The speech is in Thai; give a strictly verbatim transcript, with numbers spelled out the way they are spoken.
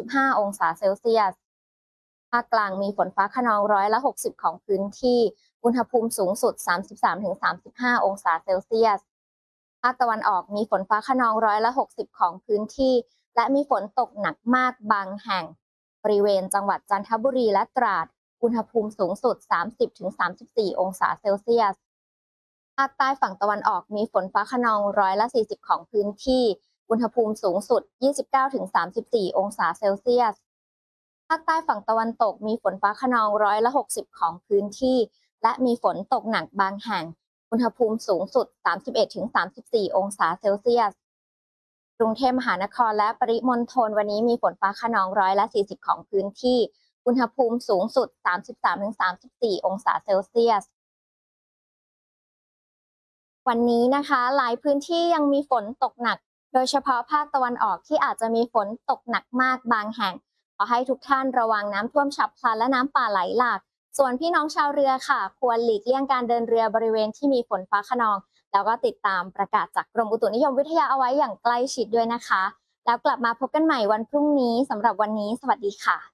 สิบห้า องศาเซลเซียสภาคกลางมีฝนฟ้าคะนองร้อยละหกสิบของพื้นที่อุณหภูมิสูงสุด สามสิบสามถึงสามสิบห้า องศาเซลเซียสภาคตะวันออกมีฝนฟ้าคะนองร้อยละหกสิบของพื้นที่และมีฝนตกหนักมากบางแห่งบริเวณจังหวัดจันทบุรีและตราดอุณหภูมิสูงสุด สามสิบถึงสามสิบสี่ องศาเซลเซียสภาคใต้ฝั่งตะวันออกมีฝนฟ้าคะนองร้อยละสี่สิบของพื้นที่อุณหภูมิสูงสุด ยี่สิบเก้าถึงสามสิบสี่ องศาเซลเซียสภาคใต้ฝั่งตะวันตกมีฝนฟ้าคะนองร้อยละหกสิบของพื้นที่และมีฝนตกหนักบางแห่งอุณหภูมิสูงสุด สามสิบเอ็ดถึงสามสิบสี่ องศาเซลเซียสกรุงเทพมหานครและปริมณฑลวันนี้มีฝนฟ้าคะนองร้อยละสี่สิบของพื้นที่อุณหภูมิสูงสุด สามสิบสามถึงสามสิบสี่ องศาเซลเซียสวันนี้นะคะหลายพื้นที่ยังมีฝนตกหนักโดยเฉพาะภาคตะวันออกที่อาจจะมีฝนตกหนักมากบางแห่งขอให้ทุกท่านระวังน้ำท่วมฉับพลันและน้ำป่าไหลหลากส่วนพี่น้องชาวเรือค่ะควรหลีกเลี่ยงการเดินเรือบริเวณที่มีฝนฟ้าคะนองแล้วก็ติดตามประกาศจากกรมอุตุนิยมวิทยาเอาไว้อย่างใกล้ชิดด้วยนะคะแล้วกลับมาพบกันใหม่วันพรุ่งนี้สำหรับวันนี้สวัสดีค่ะ